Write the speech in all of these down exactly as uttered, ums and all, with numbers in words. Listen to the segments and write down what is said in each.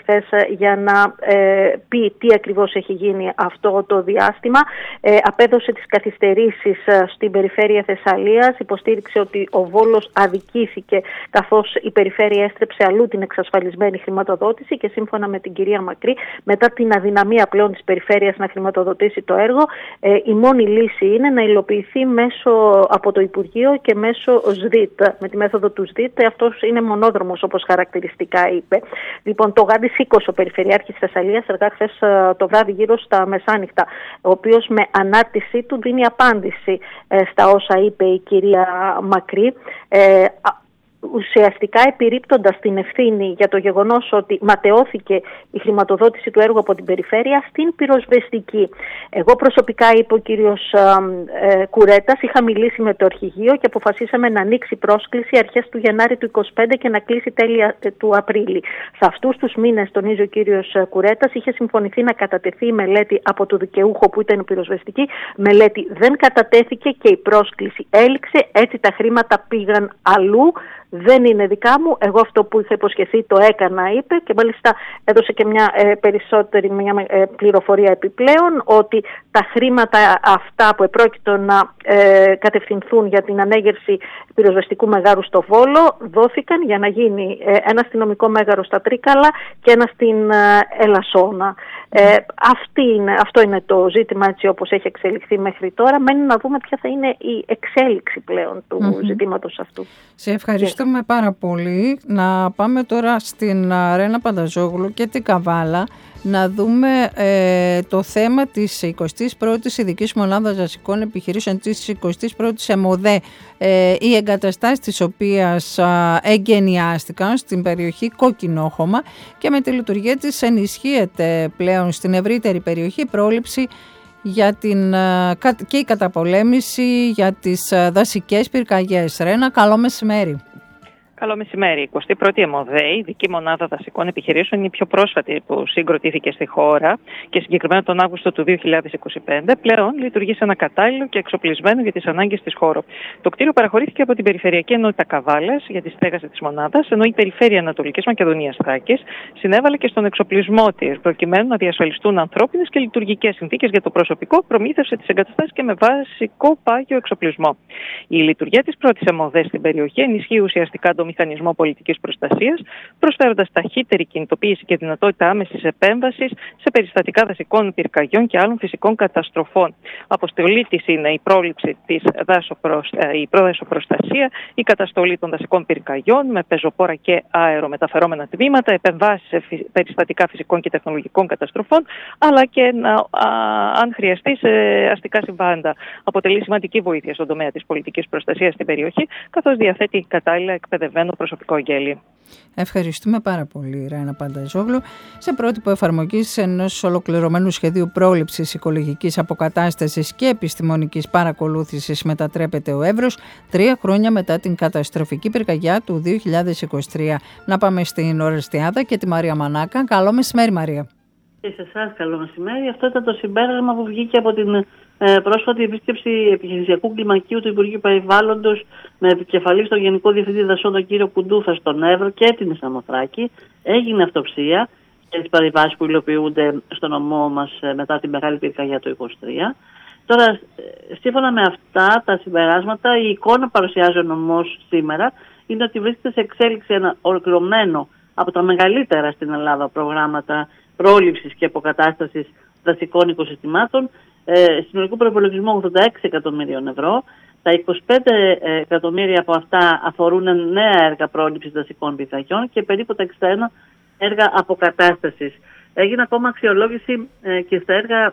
χθες για να ε, πει τι ακριβώς έχει γίνει αυτό το διάστημα. Ε, απέδωσε τις καθυστερήσεις στην περιφέρεια Θεσσαλίας, υποστήριξε ότι ο Βόλος αδικήθηκε καθώς η περιφέρεια έστρεψε αλλού την εξασφαλισμένη χρηματοδότηση και σύμφωνα με την κυρία Μακρύ, μετά την αδυναμία πλέον της περιφέρειας να χρηματοδοτήσει το έργο, ε, η μόνη λύση είναι να υλοποιηθεί μέσω από το Υπουργείο και μέσω ΣΔΙΤ. Με τη μέθοδο του ΣΔΙΤ, αυτός είναι μονόδρομος όπως χαρακτηριστικά είπε. Λοιπόν, το Γάντι Σίκος, ο Περιφερειάρχης Θεσσαλίας, εργά χθες το βράδυ γύρω στα μεσάνυχτα, ο οποίος με ανάρτησή του δίνει απάντηση ε, στα όσα είπε η κυρία Μακρύ. Ε, ουσιαστικά επιρρύπτοντας την ευθύνη για το γεγονός ότι ματαιώθηκε η χρηματοδότηση του έργου από την περιφέρεια στην πυροσβεστική. Εγώ προσωπικά, είπε ο κύριος ε, Κουρέτας, είχα μιλήσει με το αρχηγείο και αποφασίσαμε να ανοίξει πρόσκληση αρχές του Γενάρη του είκοσι πέντε και να κλείσει τέλη του Απρίλη. Σε αυτούς τους μήνες, τονίζει ο κύριος Κουρέτας, είχε συμφωνηθεί να κατατεθεί η μελέτη από το δικαιούχο που ήταν η πυροσβεστική. Μελέτη δεν κατατέθηκε και η πρόσκληση έληξε, έτσι τα χρήματα πήγαν αλλού. Δεν είναι δικά μου, εγώ αυτό που είχα υποσχεθεί το έκανα, είπε, και μάλιστα έδωσε και μια ε, περισσότερη μια, ε, πληροφορία επιπλέον ότι τα χρήματα αυτά που επρόκειτο να ε, κατευθυνθούν για την ανέγερση πυροσβεστικού μεγάρου στο Βόλο δόθηκαν για να γίνει ε, ένα αστυνομικό μέγαρο στα Τρίκαλα και ένα στην ε, Ελασσόνα. Ε, αυτή είναι, αυτό είναι το ζήτημα έτσι όπως έχει εξελιχθεί μέχρι τώρα. Μένει να δούμε ποια θα είναι η εξέλιξη πλέον του mm-hmm. ζητήματος αυτού. Σε ευχαριστούμε πάρα πολύ. Να πάμε τώρα στην Ρένα Πανταζόγλου και την Καβάλα να δούμε ε, το θέμα της εικοστής πρώτης ειδικής μονάδας δασικών επιχειρήσεων, της εικοστής πρώτης ΕΜΟΔΕ, ε, οι εγκαταστάσεις της οποίας ε, εγκαινιάστηκαν στην περιοχή Κόκκινόχωμα και με τη λειτουργία της ενισχύεται πλέον στην ευρύτερη περιοχή πρόληψη για την, και η καταπολέμηση για τις δασικές πυρκαγιές. Ρένα, καλό μεσημέρι. Καλό μεσημέρι. Η εικοστή πρώτη ΕΜΟΔΕ, η ειδική μονάδα δασικών επιχειρήσεων, είναι η πιο πρόσφατη που συγκροτήθηκε στη χώρα και συγκεκριμένα τον Αύγουστο του δύο χιλιάδες είκοσι πέντε. Πλέον λειτουργεί σε ένα κατάλληλο και εξοπλισμένο για τις ανάγκες της χώρου. Το κτίριο παραχωρήθηκε από την Περιφερειακή Ενότητα Καβάλας για τη στέγαση της μονάδας, ενώ η Περιφέρεια Ανατολικής Μακεδονίας Θράκης συνέβαλε και στον εξοπλισμό της, προκειμένου να διασφαλιστούν ανθρώπινες και λειτουργικές συνθήκες για το προσωπικό, προμήθευσε τις εγκαταστάσεις και με βασικό πάγιο εξοπλισμό. Η λειτουργία της πρώτης ΕΜΟΔΕ στην περιοχή ενισχύει ουσιαστικά το μηχανισμό πολιτικής προστασίας, προσφέροντας ταχύτερη κινητοποίηση και δυνατότητα άμεσης επέμβασης σε περιστατικά δασικών πυρκαγιών και άλλων φυσικών καταστροφών. Αποστολή της είναι η πρόληψη της δάσοπροσ... η προδασοπροστασία, η καταστολή των δασικών πυρκαγιών με πεζοπόρα και αερομεταφερόμενα τμήματα, επεμβάσεις σε περιστατικά φυσικών και τεχνολογικών καταστροφών, αλλά και να, α, αν χρειαστεί σε αστικά συμβάντα. Αποτελεί σημαντική βοήθεια στον τομέα της πολιτικής προστασίας στην περιοχή, καθώς διαθέτει κατάλληλα εκπαιδευμένο προσωπικό γέλιο. Ευχαριστούμε πάρα πολύ, Ρένα Πανταζόγλου. Σε πρότυπο εφαρμογής ενός ολοκληρωμένου σχεδίου πρόληψης οικολογικής αποκατάστασης και επιστημονικής παρακολούθησης μετατρέπεται ο Εύρος τρία χρόνια μετά την καταστροφική πυρκαγιά του δύο χιλιάδες είκοσι τρία. Να πάμε στην Ορεστιάδα και τη Μαρία Μανάκα. Καλό μεσημέρι, Μαρία. Και σε εσάς καλό μεσημέρι. Αυτό ήταν το συμπέρασμα που βγήκε από την ε, πρόσφατη επίσκεψη επιχειρησιακού κλιμακίου του Υπουργείου Περιβάλλοντος με επικεφαλή στον Γενικό Διευθυντή Δασών, τον κύριο Κουντούφα, στον Εύρο και την Σαμοθράκη. Έγινε αυτοψία για τις παρεμβάσεις που υλοποιούνται στο νομό μας ε, μετά την μεγάλη πυρκαγιά του είκοσι τρία. Τώρα, ε, σύμφωνα με αυτά τα συμπεράσματα, η εικόνα που παρουσιάζει ο νομός σήμερα είναι ότι βρίσκεται σε εξέλιξη ένα ολοκληρωμένο από τα μεγαλύτερα στην Ελλάδα προγράμματα πρόληψης και αποκατάστασης δασικών οικοσυστημάτων, ε, συνολικού προϋπολογισμού ογδόντα έξι εκατομμυρίων ευρώ. Τα είκοσι πέντε εκατομμύρια από αυτά αφορούν νέα έργα πρόληψης δασικών πυρκαγιών και περίπου τα εξήντα ένα έργα αποκατάστασης. Έγινε ακόμα αξιολόγηση ε, και στα έργα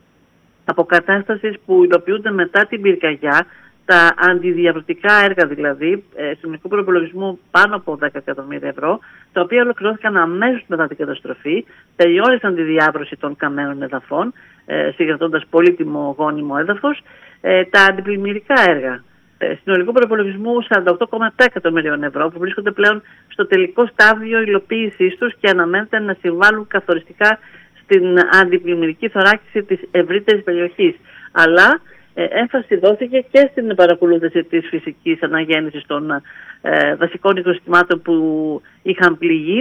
αποκατάστασης που υλοποιούνται μετά την πυρκαγιά, τα αντιδιαβρωτικά έργα δηλαδή, ε, συνολικού προϋπολογισμού πάνω από δέκα εκατομμύρια ευρώ, τα οποία ολοκληρώθηκαν αμέσως μετά την καταστροφή, τελειώρισαν τη διάβρωση των καμένων εδαφών, ε, συγκρατώντας πολύτιμο γόνιμο έδαφος, ε, τα αντιπλημμυρικά έργα ε, συνολικού προϋπολογισμού σαράντα οκτώ κόμμα επτά εκατομμυρίων ευρώ, που βρίσκονται πλέον στο τελικό στάδιο υλοποίησής τους και αναμένεται να συμβάλλουν καθοριστικά στην αντιπλημμυρική θωράκιση της ευρύτερης περιοχής. Αλλά Ε, έμφαση δόθηκε και στην παρακολούθηση της φυσικής αναγέννησης των ε, δασικών οικοσυστημάτων που είχαν πληγεί.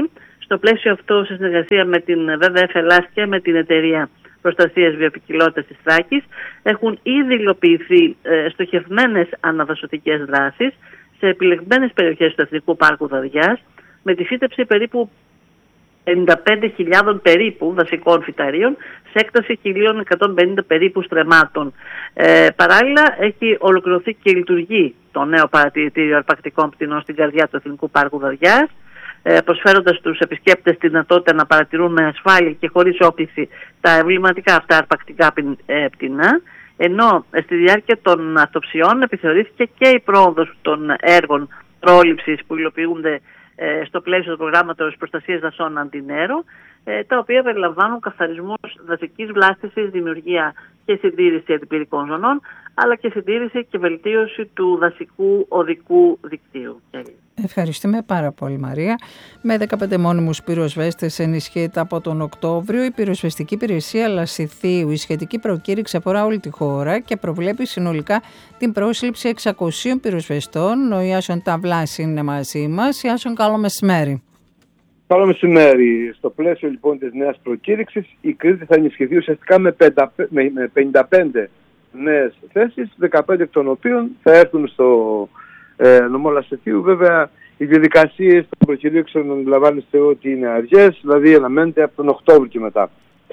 Στο πλαίσιο αυτό, σε συνεργασία με την βι βι εφ Ελλάς και με την Εταιρεία Προστασίας Βιοποικιλότητας της Θράκης, έχουν ήδη υλοποιηθεί ε, στοχευμένες αναδασωτικές δράσεις σε επιλεγμένες περιοχές του Εθνικού Πάρκου Δαδιάς, με τη φύτεψη περίπου πενήντα πέντε χιλιάδων περίπου δασικών φυταρίων σε έκταση χίλια εκατόν πενήντα περίπου στρεμμάτων. Ε, παράλληλα, έχει ολοκληρωθεί και λειτουργεί το νέο παρατηρητήριο αρπακτικών πτηνών στην καρδιά του Εθνικού Πάρκου Δαδιάς, ε, προσφέροντας στους επισκέπτες τη δυνατότητα να παρατηρούν με ασφάλεια και χωρίς όκληση τα εμβληματικά αυτά αρπακτικά πτηνά, ενώ στη διάρκεια των αυτοψιών επιθεωρήθηκε και η πρόοδος των έργων πρόληψης που υλοποιούνται στο πλαίσιο του προγράμματος προστασίας δασών Αντινέρο, τα οποία περιλαμβάνουν καθαρισμούς δασικής βλάστησης, δημιουργία και συντήρηση αντιπυρικών ζωνών, αλλά και συντήρηση και βελτίωση του δασικού οδικού δικτύου. Ευχαριστούμε πάρα πολύ, Μαρία. Με δεκαπέντε μόνιμους πυροσβέστες ενισχύεται από τον Οκτώβριο η πυροσβεστική υπηρεσία Λασιθίου. Η σχετική προκήρυξη αφορά όλη τη χώρα και προβλέπει συνολικά την πρόσληψη εξακοσίων πυροσβεστών. Ο Ιάσον Ταβλάς είναι μαζί μας. Ιάσον, καλό μεσημέρι. Καλό μεσημέρι. Στο πλαίσιο λοιπόν της νέας προκήρυξης, η Κρήτη θα ενισχυθεί ουσιαστικά με πενήντα πέντε νέες θέσεις, δεκαπέντε εκ των οποίων θα έρθουν στο ε, νομό Λασιθίου. Βέβαια, οι διαδικασίες των προκηρύξεων αντιλαμβάνεστε ότι είναι αργές, δηλαδή αναμένεται από τον Οκτώβριο και μετά.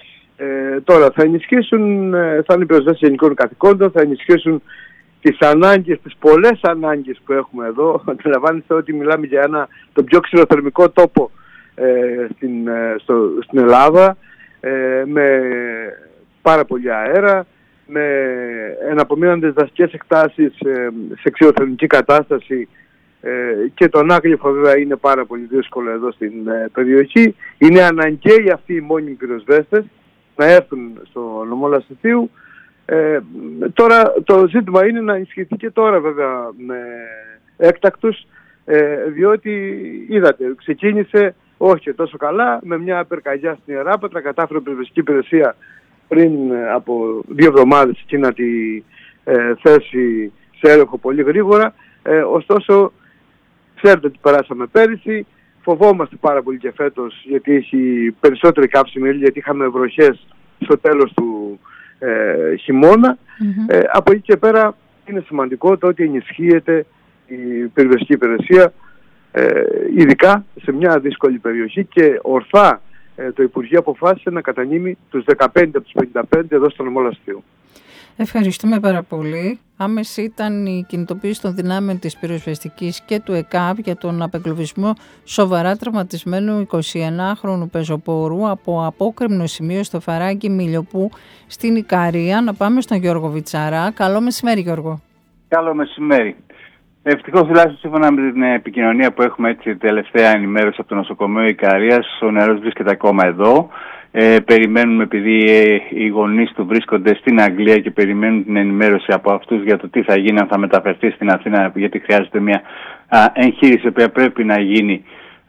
Ε, τώρα θα ενισχύσουν, θα είναι πυροσβέστες γενικών καθηκόντων, θα ενισχύσουν τις ανάγκες, τις πολλές ανάγκες που έχουμε εδώ. Αντιλαμβάνεστε ότι μιλάμε για ένα, τον πιο ξηροθερμικό τόπο ε, στην, ε, στο, στην Ελλάδα, ε, με πάρα πολύ αέρα, με εναπομείναντες δασικές εκτάσεις ε, σε ξηροθερμική κατάσταση, ε, και τον άγλυφο βέβαια είναι πάρα πολύ δύσκολο εδώ στην ε, περιοχή. Είναι αναγκαίοι αυτοί οι μόνιμοι πυροσβέστες να έρθουν στο νομό Λασιθίου. Ε, τώρα το ζήτημα είναι να ενισχυθεί και τώρα βέβαια με έκτακτους, ε, διότι είδατε, ξεκίνησε όχι τόσο καλά, με μια πυρκαγιά στην Ιεράπετρα, κατάφερε η πυροσβεστική υπηρεσία πριν από δύο εβδομάδες εκεί να τη ε, θέσει σε έλεγχο πολύ γρήγορα. Ε, ωστόσο, ξέρετε ότι περάσαμε πέρυσι, φοβόμαστε πάρα πολύ και φέτος γιατί έχει περισσότερη καύσιμη ύλη, γιατί είχαμε βροχές στο τέλος του ε, χειμώνα. Mm-hmm. Ε, από εκεί και πέρα είναι σημαντικό το ότι ενισχύεται η πυροσβεστική υπηρεσία, ε, ειδικά σε μια δύσκολη περιοχή, και ορθά ε, το Υπουργείο αποφάσισε να κατανείμει τους δεκαπέντε από τους πενήντα πέντε εδώ στο νομό Λασιθίου. Ευχαριστούμε πάρα πολύ. Άμεση ήταν η κινητοποίηση των δυνάμεων της πυροσβεστικής και του ΕΚΑΒ για τον απεγκλωβισμό σοβαρά τραυματισμένου εικοσιενάχρονου πεζοπόρου από απόκρημνο σημείο στο Φαράγγι Μιλιοπού στην Ικαρία. Να πάμε στον Γιώργο Βιτσαρά. Καλό μεσημέρι, Γιώργο. Καλό μεσημέρι. Ευτυχώς, τουλάχιστον σύμφωνα με την επικοινωνία που έχουμε έτσι τελευταία ενημέρωση από το νοσοκομείο Ικαρίας, ο νεαρός βρίσκεται ακόμα εδώ. Ε, περιμένουμε, επειδή ε, οι γονείς του βρίσκονται στην Αγγλία και περιμένουν την ενημέρωση από αυτούς για το τι θα γίνει, αν θα μεταφερθεί στην Αθήνα, γιατί χρειάζεται μια α, εγχείρηση που πρέπει να γίνει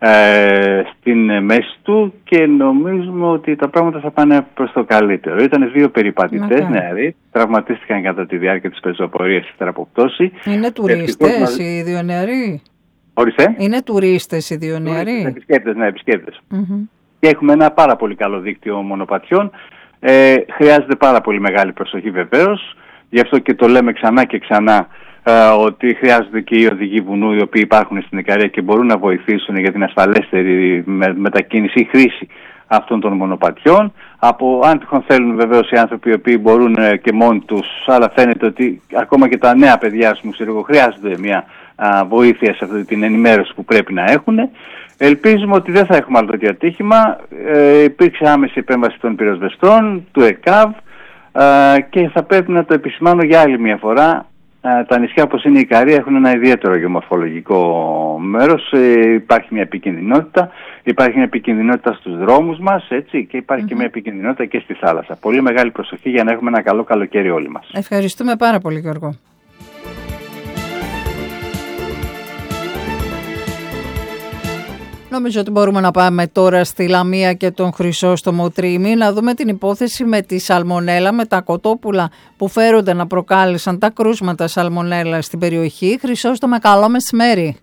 ε, στην μέση του, και νομίζουμε ότι τα πράγματα θα πάνε προς το καλύτερο. Ήταν δύο περιπατητές okay. νεαροί, τραυματίστηκαν κατά τη διάρκεια της πεζοπορίας στη θεραποπτώση. Είναι τουρίστες οι δύο νεαροί? Ορίστε. Είναι τουρίστες οι δύο νεαροί? Επισκέπτες, ναι, επισκέπτες. Mm-hmm. Και έχουμε ένα πάρα πολύ καλό δίκτυο μονοπατιών. Ε, χρειάζεται πάρα πολύ μεγάλη προσοχή βεβαίως. Γι' αυτό και το λέμε ξανά και ξανά ε, ότι χρειάζονται και οι οδηγοί βουνού, οι οποίοι υπάρχουν στην Ικαρία και μπορούν να βοηθήσουν για την ασφαλέστερη με, μετακίνηση ή χρήση αυτών των μονοπατιών. Από αν τυχόν θέλουν βεβαίως οι άνθρωποι οι οποίοι μπορούν ε, και μόνοι τους, αλλά φαίνεται ότι ακόμα και τα νέα παιδιά μου χρειάζονται μια α, βοήθεια σε αυτή την ενημέρωση που πρέπει να έχουν. Ελπίζουμε ότι δεν θα έχουμε άλλο τέτοιο ατύχημα. Ε, υπήρξε άμεση επέμβαση των πυροσβεστών, του ΕΚΑΒ, ε, και θα πρέπει να το επισημάνω για άλλη μια φορά. Ε, τα νησιά όπως είναι η Ικαρία έχουν ένα ιδιαίτερο γεωμορφολογικό μέρος. Ε, υπάρχει μια επικινδυνότητα. Υπάρχει μια επικινδυνότητα στους δρόμους μας, έτσι, και υπάρχει mm-hmm. και μια επικινδυνότητα και στη θάλασσα. Πολύ μεγάλη προσοχή για να έχουμε ένα καλό καλοκαίρι όλοι μας. Ευχαριστούμε πάρα πολύ, Γιώργο. Νομίζω ότι μπορούμε να πάμε τώρα στη Λαμία και τον Χρυσόστομο Τρίμη, να δούμε την υπόθεση με τη σαλμονέλα, με τα κοτόπουλα που φέρονται να προκάλεσαν τα κρούσματα σαλμονέλα στην περιοχή. Χρυσόστομε, καλό μεσημέρι.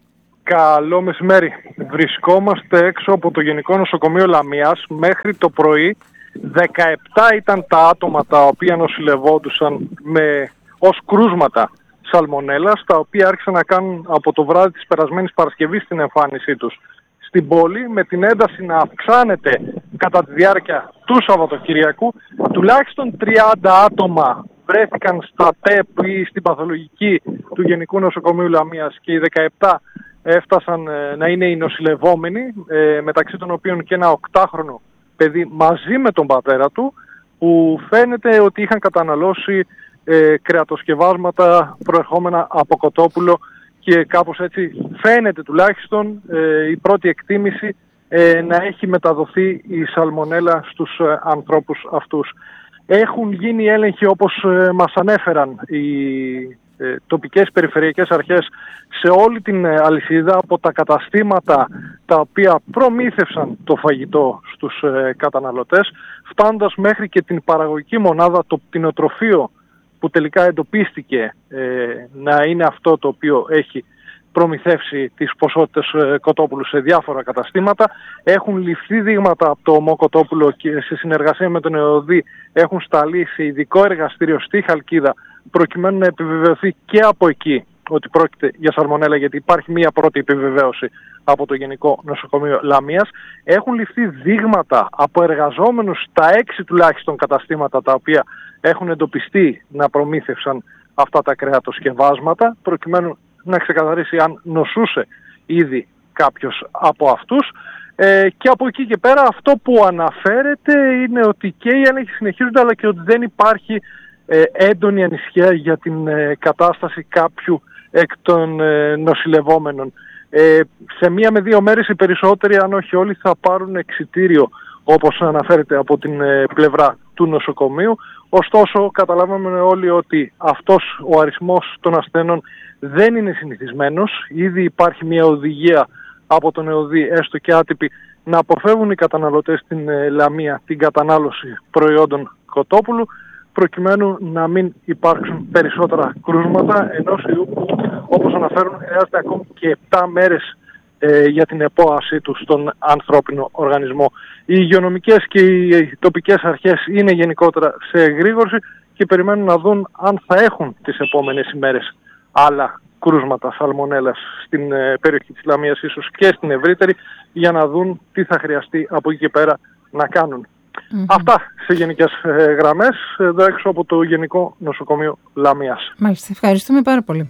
Καλό μεσημέρι. Βρισκόμαστε έξω από το Γενικό Νοσοκομείο Λαμίας. Μέχρι το πρωί δεκαεπτά ήταν τα άτομα τα οποία νοσηλευόντουσαν με, ως κρούσματα σαλμονέλας, τα οποία άρχισαν να κάνουν από το βράδυ της περασμένης Παρασκευής την εμφάνισή τους στην πόλη, με την ένταση να αυξάνεται κατά τη διάρκεια του Σαββατοκυριακού. Τουλάχιστον τριάντα άτομα βρέθηκαν στα ΤΕΠ ή στην παθολογική του Γενικού Νοσοκομείου Λαμίας και οι δεκαεπτά έφτασαν να είναι οι νοσηλευόμενοι, μεταξύ των οποίων και ένα οκτάχρονο παιδί μαζί με τον πατέρα του, που φαίνεται ότι είχαν καταναλώσει ε, κρεατοσκευάσματα προερχόμενα από κοτόπουλο και κάπως έτσι φαίνεται τουλάχιστον ε, η πρώτη εκτίμηση ε, να έχει μεταδοθεί η σαλμονέλα στους ε, ανθρώπους αυτούς. Έχουν γίνει έλεγχοι, όπως ε, μας ανέφεραν οι ε, τοπικές περιφερειακές αρχές, σε όλη την ε, αλυσίδα, από τα καταστήματα τα οποία προμήθευσαν το φαγητό στους ε, καταναλωτές, φτάνοντας μέχρι και την παραγωγική μονάδα, το κτηνοτροφείο που τελικά εντοπίστηκε ε, να είναι αυτό το οποίο έχει προμηθεύσει τις ποσότητες ε, κοτόπουλου σε διάφορα καταστήματα. Έχουν ληφθεί δείγματα από το ομό κοτόπουλο και σε συνεργασία με τον ΕΟΔΗ έχουν σταλεί σε ειδικό εργαστήριο στη Χαλκίδα, προκειμένου να επιβεβαιωθεί και από εκεί ότι πρόκειται για σαλμονέλα, γιατί υπάρχει μία πρώτη επιβεβαίωση από το Γενικό Νοσοκομείο Λαμίας. Έχουν ληφθεί δείγματα από εργαζόμενους στα έξι τουλάχιστον καταστήματα τα οποία έχουν εντοπιστεί να προμήθευσαν αυτά τα κρεατοσκευάσματα, προκειμένου να ξεκαθαρίσει αν νοσούσε ήδη κάποιος από αυτούς. Ε, και από εκεί και πέρα αυτό που αναφέρεται είναι ότι και οι έλεγχοι συνεχίζονται, αλλά και ότι δεν υπάρχει ε, έντονη ανησυχία για την ε, κατάσταση κάποιου εκ των ε, νοσηλευόμενων. Ε, σε μία με δύο μέρες οι περισσότεροι, αν όχι όλοι, θα πάρουν εξιτήριο, όπως αναφέρεται από την ε, πλευρά του νοσοκομείου. Ωστόσο, καταλάβαμε όλοι ότι αυτός ο αριθμός των ασθενών δεν είναι συνηθισμένος. Ήδη υπάρχει μια οδηγία από τον ΕΟΔΗ, έστω και άτυπη, να αποφεύγουν οι καταναλωτές στην ε, Λαμία την κατανάλωση προϊόντων κοτόπουλου, προκειμένου να μην υπάρξουν περισσότερα κρούσματα, ενός ιού που, όπως αναφέρουν, χρειάζεται ακόμη και επτά μέρες ε, για την επόασή του στον ανθρώπινο οργανισμό. Οι υγειονομικές και οι τοπικές αρχές είναι γενικότερα σε εγρήγορση και περιμένουν να δουν αν θα έχουν τις επόμενες ημέρες άλλα κρούσματα σαλμονέλας στην ε, περιοχή της Λαμίας, ίσως και στην ευρύτερη, για να δουν τι θα χρειαστεί από εκεί και πέρα να κάνουν. Mm-hmm. Αυτά σε γενικές ε, γραμμές, εδώ έξω από το Γενικό Νοσοκομείο Λαμίας. Μάλιστα, ευχαριστούμε πάρα πολύ.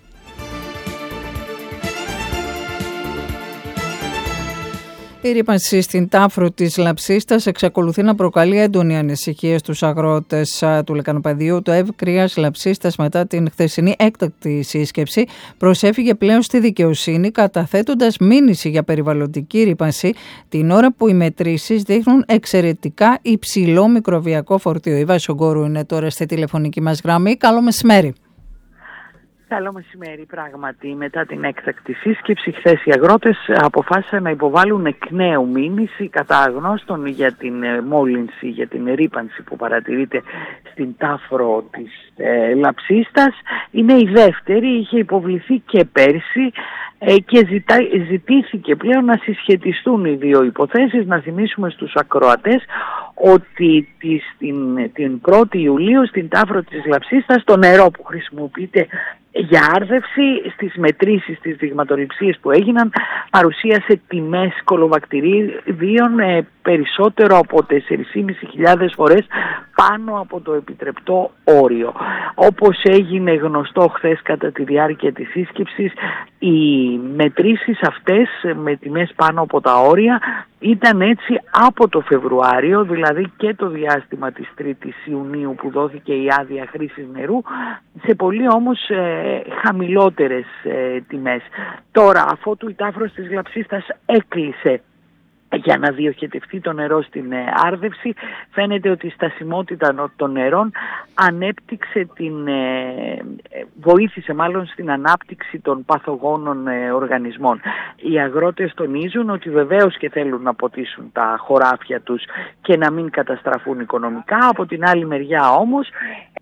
Η ρύπανση στην Τάφρο της Λαψίστας εξακολουθεί να προκαλεί έντονη ανησυχία στους αγρότες του λεκανοπεδίου. Το ΕΒ Κρίας Λαψίστας, μετά την χθεσινή έκτακτη σύσκεψη, προσέφυγε πλέον στη δικαιοσύνη, καταθέτοντας μήνυση για περιβαλλοντική ρύπανση, την ώρα που οι μετρήσεις δείχνουν εξαιρετικά υψηλό μικροβιακό φορτίο. Η Βάση Ογκόρου είναι τώρα στη τηλεφωνική μας γραμμή. Καλό μεσημέρι. Καλό μεσημέρι. Πράγματι, μετά την έκτακτη σύσκεψη, χθες οι αγρότες αποφάσισαν να υποβάλουν εκ νέου μήνυση κατά αγνώστων για την μόλυνση, για την ρύπανση που παρατηρείται στην Τάφρο της ε, Λαψίστας. Είναι η δεύτερη, είχε υποβληθεί και πέρσι ε, και ζητά, ζητήθηκε πλέον να συσχετιστούν οι δύο υποθέσεις. Να θυμίσουμε στους ακροατές ότι της, την, την πρώτη Ιουλίου στην Τάφρο της Λαψίστας το νερό που χρησιμοποιείται για άρδευση, στις μετρήσεις, στις δειγματοληψίες που έγιναν, παρουσίασε τιμές κολοβακτηρίδιων ε, περισσότερο από τέσσερις χιλιάδες πεντακόσιες φορές πάνω από το επιτρεπτό όριο. Όπως έγινε γνωστό χθες κατά τη διάρκεια της σύσκεψης, οι μετρήσεις αυτές με τιμές πάνω από τα όρια ήταν έτσι από το Φεβρουάριο, δηλαδή και το διάστημα της τρίτης Ιουνίου που δόθηκε η άδεια χρήσης νερού, σε πολύ όμως ε, χαμηλότερες ε, τιμές. Τώρα, αφότου η Τάφρος της Λαψίστας έκλεισε για να διοχετευτεί το νερό στην ε, άρδευση, φαίνεται ότι η στασιμότητα των νερών ανέπτυξε την, ε, βοήθησε μάλλον στην ανάπτυξη των παθογόνων ε, οργανισμών. Οι αγρότες τονίζουν ότι βεβαίως και θέλουν να ποτίσουν τα χωράφια τους και να μην καταστραφούν οικονομικά. Από την άλλη μεριά όμως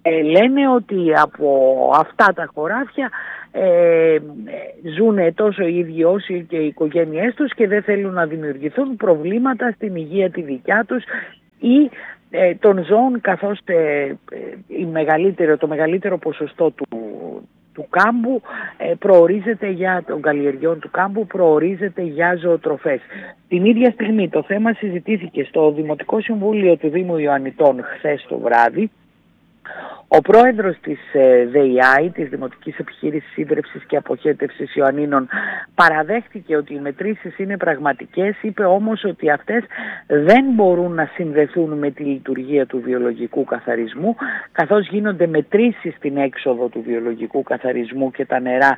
Ε, λένε ότι από αυτά τα χωράφια ε, ζουν τόσο οι ίδιοι όσοι και οι οικογένειές τους και δεν θέλουν να δημιουργηθούν προβλήματα στην υγεία τη δικιά τους ή ε, των ζώων, καθώς ε, η μεγαλύτερο, το μεγαλύτερο ποσοστό του, του κάμπου ε, προορίζεται για των καλλιεργειών του κάμπου προορίζεται για ζωοτροφές. Την ίδια στιγμή το θέμα συζητήθηκε στο Δημοτικό Συμβούλιο του Δήμου Ιωαννιτών χθες το βράδυ. Ο πρόεδρος της ΔΕΙΑΗ, της Δημοτικής Επιχείρησης Σύντρευσης και Αποχέτευσης Ιωαννίνων, παραδέχτηκε ότι οι μετρήσεις είναι πραγματικές, είπε όμως ότι αυτές δεν μπορούν να συνδεθούν με τη λειτουργία του βιολογικού καθαρισμού, καθώς γίνονται μετρήσεις στην έξοδο του βιολογικού καθαρισμού και τα νερά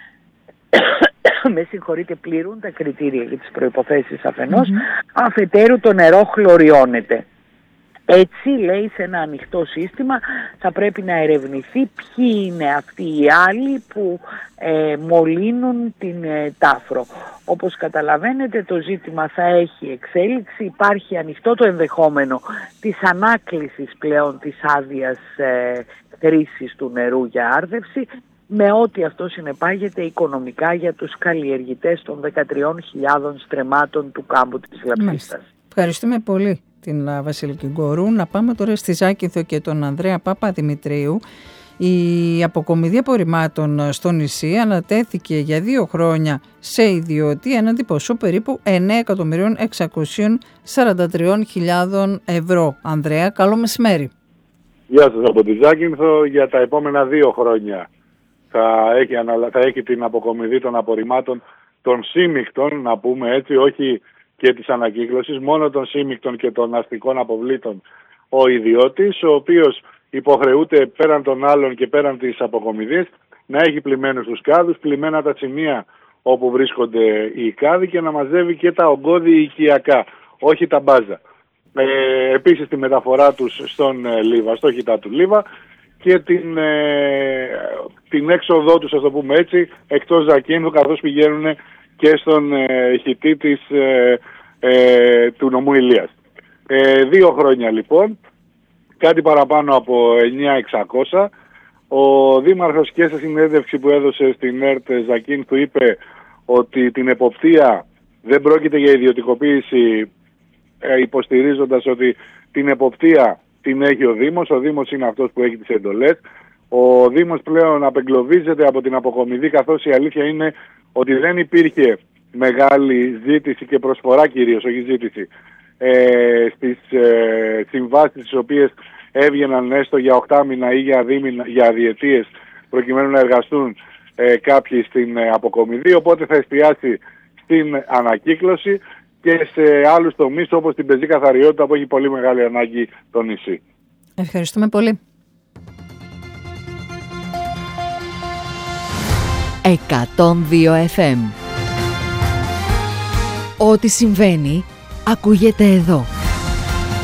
με συγχωρείτε, πληρούν τα κριτήρια για τις προϋποθέσεις αφενός, mm-hmm. αφετέρου το νερό χλωριώνεται. Έτσι, λέει, σε ένα ανοιχτό σύστημα θα πρέπει να ερευνηθεί ποιοι είναι αυτοί οι άλλοι που ε, μολύνουν την ε, Τάφρο. Όπως καταλαβαίνετε, το ζήτημα θα έχει εξέλιξη. Υπάρχει ανοιχτό το ενδεχόμενο της ανάκλησης πλέον της άδειας ε, χρήσης του νερού για άρδευση, με ό,τι αυτό συνεπάγεται οικονομικά για τους καλλιεργητές των δεκατρείς χιλιάδες στρεμμάτων του κάμπου της Λαψίστας. Ευχαριστούμε πολύ την Βασιλική Γκορού. Να πάμε τώρα στη Ζάκυνθο και τον Ανδρέα Παπαδημητρίου. Η αποκομιδή απορριμμάτων στο νησί ανατέθηκε για δύο χρόνια σε ιδιώτη έναντι ποσού περίπου εννέα εκατομμυρίων εξακόσιες σαράντα τρεις χιλιάδες ευρώ. Ανδρέα, καλό μεσημέρι. Γεια σας από τη Ζάκυνθο. Για τα επόμενα δύο χρόνια θα έχει, θα έχει την αποκομιδή των απορριμμάτων των σύμμικτων, να πούμε έτσι, όχι και της ανακύκλωσης, μόνο των σύμμικτων και των αστικών αποβλήτων ο ιδιώτης, ο οποίος υποχρεούται πέραν των άλλων και πέραν της αποκομιδής να έχει πλημμένους τους κάδους, πλημμένα τα σημεία όπου βρίσκονται οι κάδοι και να μαζεύει και τα ογκώδη οικιακά, όχι τα μπάζα. Ε, επίσης τη μεταφορά τους στον ε, Λίβα, στο χιτά του Λίβα και την, ε, την έξοδό τους, ας το πούμε έτσι, εκτός Ζακύνθου, καθώς πηγαίνουν και στον ε, χιτή της, ε, ε, του νομού Ηλίας. Ε, δύο χρόνια λοιπόν, κάτι παραπάνω από εννιά χιλιάδες εξακόσια. Ο Δήμαρχος και σε συνέντευξη που έδωσε στην ΕΡΤ Ζακύνθου είπε ότι την εποπτεία δεν πρόκειται για ιδιωτικοποίηση, ε, υποστηρίζοντας ότι την εποπτεία την έχει ο Δήμος. Ο Δήμος είναι αυτός που έχει τις εντολές. Ο Δήμος πλέον απεγκλωβίζεται από την αποκομιδή, καθώς η αλήθεια είναι ότι δεν υπήρχε μεγάλη ζήτηση και προσφορά, κυρίως, όχι ζήτηση, ε, στις ε, συμβάσεις τις οποίες έβγαιναν έστω για οχτάμινα ή για, δίμηνα, για διετίες προκειμένου να εργαστούν ε, κάποιοι στην ε, αποκομιδή, οπότε θα εστιάσει στην ανακύκλωση και σε άλλους τομείς όπως την πεζή καθαριότητα που έχει πολύ μεγάλη ανάγκη το νησί. Ευχαριστούμε πολύ. εκατόν δύο εφ εμ. Ό,τι συμβαίνει ακούγεται εδώ.